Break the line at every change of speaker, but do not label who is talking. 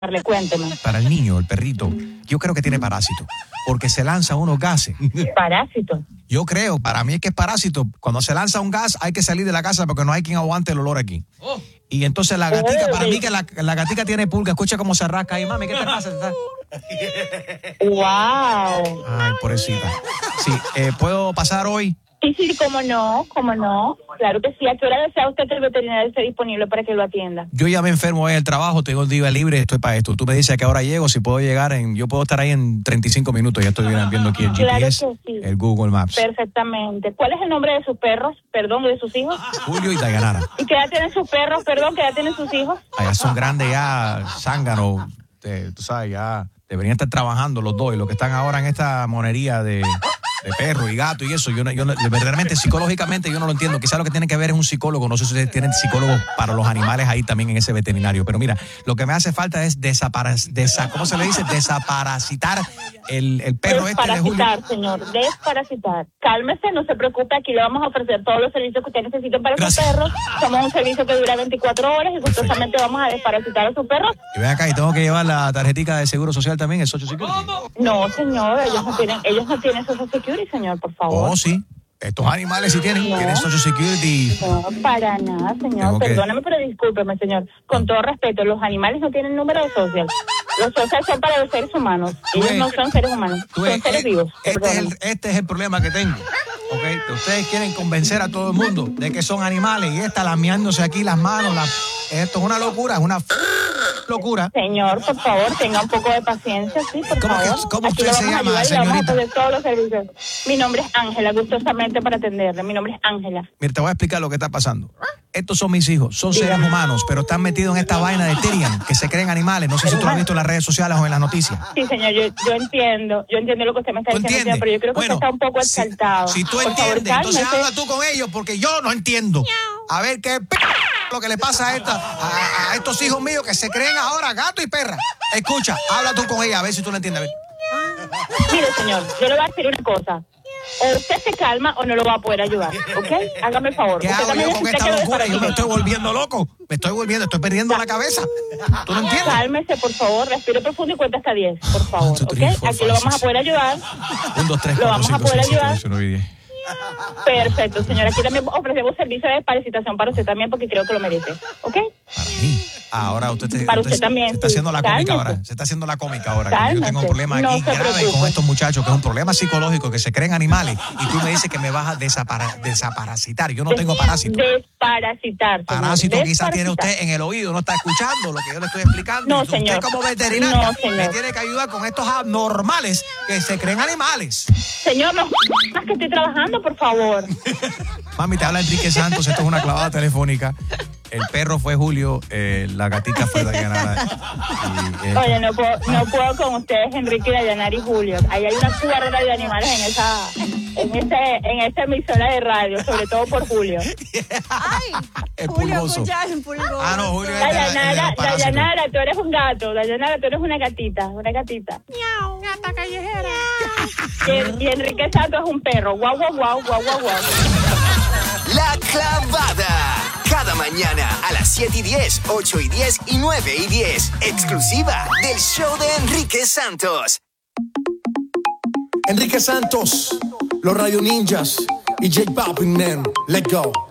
Cuénteme.
Para el niño, el perrito, yo creo que tiene parásito, porque se lanzan unos gases.
¿Parásito?
Yo creo, para mí es que es parásito. Cuando se lanza un gas hay que salir de la casa porque no hay quien aguante el olor aquí. Y entonces la gatica, para mí que la gatica tiene pulga, escucha cómo se rasca ahí, mami, ¿qué te pasa?
¡Wow!
Ay, pobrecita. Sí, ¿puedo pasar hoy?
Sí, cómo no. Claro que sí. ¿A qué hora desea usted que el veterinario esté disponible para que lo atienda?
Yo ya me enfermo en el trabajo, tengo el día libre, estoy para esto. Tú me dices a qué hora llego, si puedo llegar yo puedo estar ahí en 35 minutos, ya estoy viendo aquí el GPS,
claro que sí.
El Google Maps.
Perfectamente. ¿Cuál es el nombre de sus perros? Perdón, de sus hijos.
Julio y Dayanara.
¿Y qué edad tienen sus perros? Perdón, ¿qué edad tienen sus hijos?
Allá son grandes ya, zánganos, tú sabes, ya deberían estar trabajando los dos, y los que están ahora en esta monería de perro y gato y eso, yo verdaderamente psicológicamente yo no lo entiendo. Quizás lo que tiene que ver es un psicólogo. No sé si ustedes tienen psicólogos para los animales ahí también en ese veterinario, pero mira, lo que me hace falta es ¿cómo se le dice? Desaparasitar el perro este de Julio.
Desparasitar, señor, desparasitar. Cálmese, no se preocupe, aquí le vamos a ofrecer todos los servicios que usted necesite para sus perros. Somos un servicio que dura 24 horas y gustosamente vamos a desparasitar a sus perros.
Y ven acá, y tengo que llevar la tarjetita de seguro social también, el Social Security.
No, señor, ellos no tienen Social Security, señor, por favor.
Oh, sí. Estos animales sí tienen Social Security.
No, para nada, señor. Perdóname, pero discúlpeme, señor. Con todo respeto, los animales no tienen número de social. Los social son para los seres humanos. Ellos no son seres humanos, son seres vivos.
Este es el problema que tengo. Okay. Ustedes quieren convencer a todo el mundo de que son animales y está lamiándose aquí las manos. Esto es una locura, es una locura.
Señor, por favor, tenga un poco de paciencia, sí, por favor.
¿Cómo
aquí
usted se llama, señorita?
Vamos a hacer todos los servicios. Mi nombre es Ángela, gustosamente para atenderle. Mi nombre es Ángela.
Mira, te voy a explicar lo que está pasando. Estos son mis hijos, son seres humanos, pero están metidos en esta vaina de Tyrion, que se creen animales. No sé si tú lo has visto en las redes sociales o en las noticias.
Sí, señor, yo entiendo lo que usted me está diciendo, pero yo creo que usted está un poco exaltado.
Si tú entiendes, entonces habla tú con ellos, porque yo no entiendo. A ver qué lo que le pasa a estos hijos míos que se creen ahora gato y perra. Escucha, habla tú con ella, a ver si tú lo entiendes. A ver.
Mire, señor, yo le voy a decir una cosa. O usted se calma o no lo va a poder ayudar, ¿ok? Hágame el favor.
¿Qué hago yo con esta locura? Yo me estoy volviendo loco. Estoy perdiendo la cabeza. ¿Tú no entiendes?
Cálmese, por favor, respire profundo y cuenta hasta 10, por favor, ¿ok? Aquí lo vamos a poder ayudar.
1, 2, 3, 4, 5, 6, 7, 8, 9 y 10.
Lo vamos a poder ayudar. Perfecto, señora. Aquí también ofrecemos servicio de desparasitación para usted también, porque creo que lo merece, ¿ok?
Para mí. Ahora usted
también,
se está haciendo la cómica ahora. Se está haciendo la cómica ahora. Yo tengo un problema aquí grave con estos muchachos, que es un problema psicológico, que se creen animales, y tú me dices que me vas a desaparasitar. Yo no tengo parásito.
Desparasitar.
Parásito quizás tiene usted en el oído, no está escuchando lo que yo le estoy explicando.
No,
usted
señor.
como veterinaria me tiene que ayudar con estos abnormales que se creen animales.
Señor, no más que estoy trabajando, por favor.
Mami, te habla Enrique Santos, esto es una clavada telefónica. El perro fue Julio, la gatita fue Dayanara.
Oye, no puedo con ustedes, Enrique, Dayanara y Julio. Ahí hay una cuerda de animales en esa emisora de radio, sobre todo por Julio.
Ay,
el
Julio,
pulgoso.
Pulgoso.
Ah, no, Julio.
Dayanara, tú eres un gato. Dayanara, tú eres una gatita.
Miau, gata callejera.
Y Enrique Santos es un perro. Guau, guau, guau, guau, guau, guau.
La Clavada. Cada mañana a las 7:10, 8:10 y 9:10. Exclusiva del show de Enrique Santos.
Enrique Santos, los Radio Ninjas y J Balvin, man. Let's go.